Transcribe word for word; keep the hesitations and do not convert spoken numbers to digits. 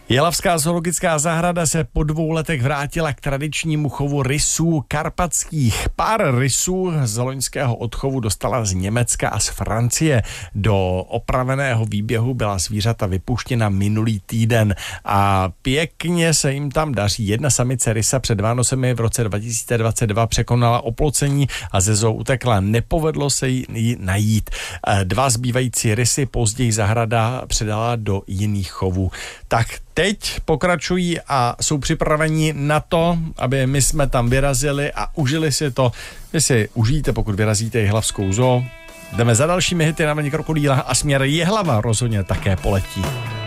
Jihlavská zoologická zahrada se po dvou letech vrátila k tradičnímu chovu rysů karpatských. Pár rysů z loňského odchovu dostala z Německa a z Francie. Do opraveného výběhu byla zvířata vypuštěna minulý týden a pěkně se jim tam daří. Jedna samice rysa před Vánocemi v roce dva tisíce dvacet dva překonala oplocení a ze zoo utekla. Nepovedlo se jí najít. Dva zbývající rysy později zahrada předala do jiných chovů. Tak teď pokračují a jsou připraveni na to, aby my jsme tam vyrazili a užili si to. Vy si užijte, pokud vyrazíte Jihlavskou zoo. Jdeme za dalšími hity na vlně Krokodýla a směr Jihlava rozhodně také poletí.